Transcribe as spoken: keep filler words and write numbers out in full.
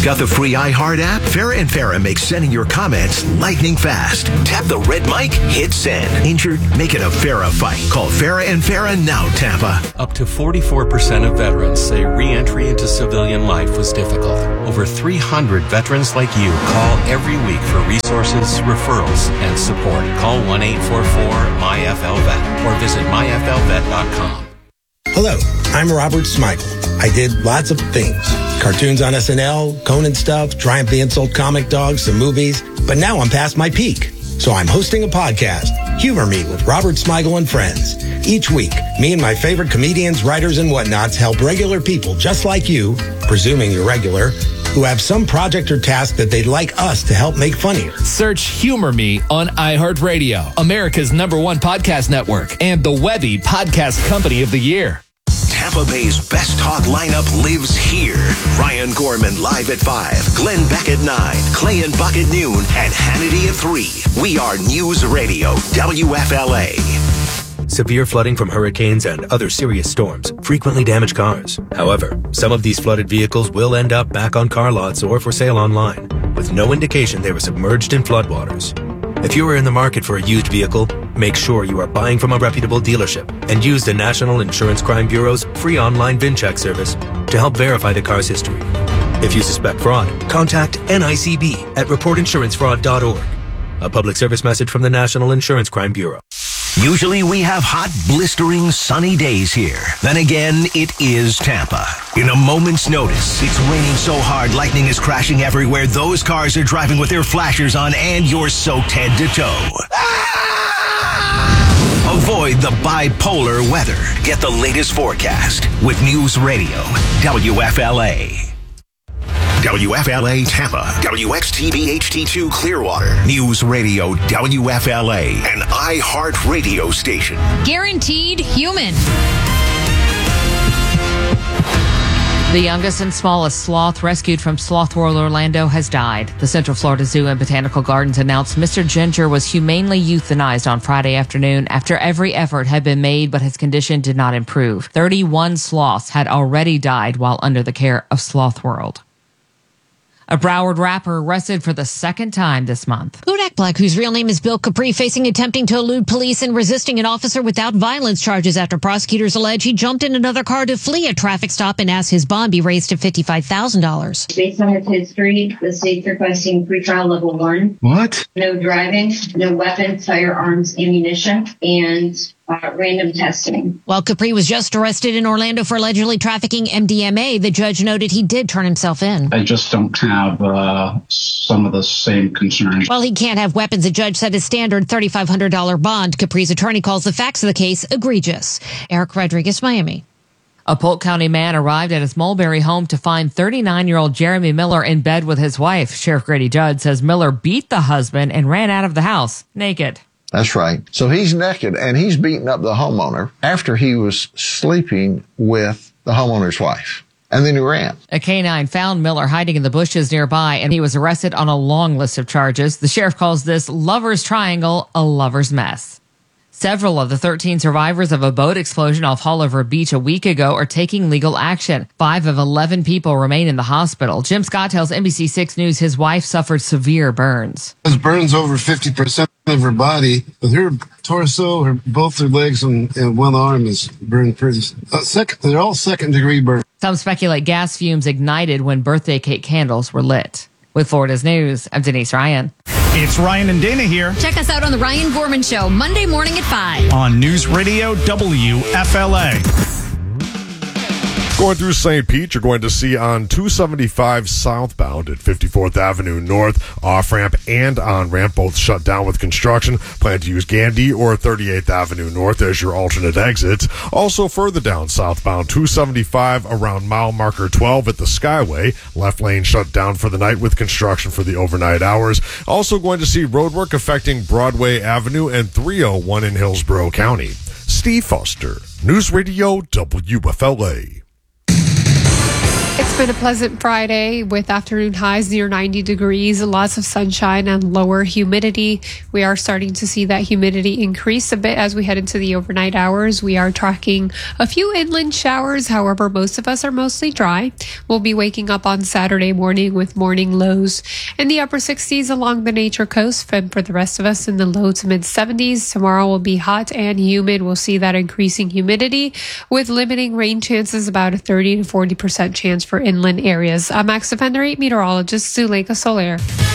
Got the free iHeart app? Farrah and Farrah makes sending your comments lightning fast. Tap the red mic, hit send. Injured? Make it a Farrah fight. Call Farrah and Farrah now, Tampa. Up to forty-four percent of veterans say re-entry into civilian life was difficult. Over three hundred veterans like you call every week for resources, referrals, and support. Call one eight four four M Y F L V E T or visit my f l vet dot com. Hello, I'm Robert Smigel. I did lots of things. Cartoons on S N L, Conan stuff, Triumph the Insult comic dogs, some movies. But now I'm past my peak. So I'm hosting a podcast, Humor Me with Robert Smigel and Friends. Each week, me and my favorite comedians, writers, and whatnots help regular people just like you, presuming you're regular, who have some project or task that they'd like us to help make funnier. Search Humor Me on iHeartRadio, America's number one podcast network, and the Webby Podcast Company of the Year. Tampa Bay's best talk lineup lives here. Ryan Gorman live at five, Glenn Beck at nine, Clay and Buck at noon, and Hannity at three. We are News Radio, W F L A. Severe flooding from hurricanes and other serious storms frequently damage cars. However, some of these flooded vehicles will end up back on car lots or for sale online, with no indication they were submerged in floodwaters. If you are in the market for a used vehicle, make sure you are buying from a reputable dealership and use the National Insurance Crime Bureau's free online VIN check service to help verify the car's history. If you suspect fraud, contact N I C B at report insurance fraud dot org. A public service message from the National Insurance Crime Bureau. Usually we have hot, blistering, sunny days here. Then again, it is Tampa. In a moment's notice, it's raining so hard, lightning is crashing everywhere. Those cars are driving with their flashers on, and you're soaked head to toe. Ah! Avoid the bipolar weather. Get the latest forecast with News Radio, W F L A. W F L A Tampa, W X T V H D two Clearwater, News Radio W F L A, an iHeart radio station. Guaranteed human. The youngest and smallest sloth rescued from Sloth World Orlando has died. The Central Florida Zoo and Botanical Gardens announced Mister Ginger was humanely euthanized on Friday afternoon after every effort had been made, but his condition did not improve. thirty-one sloths had already died while under the care of Sloth World. A Broward rapper arrested for the second time this month. Kodak Black, whose real name is Bill Capri, facing attempting to elude police and resisting an officer without violence charges after prosecutors allege he jumped in another car to flee a traffic stop and asked his bond be raised to fifty-five thousand dollars. Based on his history, the state's requesting pretrial level one. What? No driving, no weapons, firearms, ammunition, and Uh, random testing. While Capri was just arrested in Orlando for allegedly trafficking M D M A, the judge noted he did turn himself in. I just don't have uh, some of the same concerns. While he can't have weapons, the judge set his standard thirty-five hundred dollars bond. Capri's attorney calls the facts of the case egregious. Eric Rodriguez, Miami. A Polk County man arrived at his Mulberry home to find thirty-nine-year-old Jeremy Miller in bed with his wife. Sheriff Grady Judd says Miller beat the husband and ran out of the house naked. That's right. So he's naked and he's beating up the homeowner after he was sleeping with the homeowner's wife. And then he ran. A canine found Miller hiding in the bushes nearby, and he was arrested on a long list of charges. The sheriff calls this lover's triangle a lover's mess. Several of the thirteen survivors of a boat explosion off Holliver Beach a week ago are taking legal action. Five of eleven people remain in the hospital. Jim Scott tells N B C six News his wife suffered severe burns. There's burns over fifty percent of her body, but her torso, her both her legs and, and one arm is burned pretty. Uh, second, they're all second degree burns. Some speculate gas fumes ignited when birthday cake candles were lit. With Florida's News, I'm Denise Ryan. It's Ryan and Dana here. Check us out on The Ryan Gorman Show, Monday morning at five. On News Radio W F L A. Going through Saint Pete, you're going to see on two seventy-five southbound at fifty-fourth Avenue North, off-ramp and on-ramp, both shut down with construction. Plan to use Gandy or thirty-eighth Avenue North as your alternate exits. Also further down southbound two seventy-five around mile marker twelve at the Skyway. Left lane shut down for the night with construction for the overnight hours. Also going to see roadwork affecting Broadway Avenue and three oh one in Hillsborough County. Steve Foster, News Radio W F L A. It's been a pleasant Friday with afternoon highs near ninety degrees, lots of sunshine and lower humidity. We are starting to see that humidity increase a bit as we head into the overnight hours. We are tracking a few inland showers. However, most of us are mostly dry. We'll be waking up on Saturday morning with morning lows in the upper sixties along the Nature Coast, and for the rest of us in the low to mid seventies. Tomorrow will be hot and humid. We'll see that increasing humidity with limiting rain chances, about a thirty to forty percent chance for inland areas. I'm Max Defender eight meteorologist Zuleika Soler.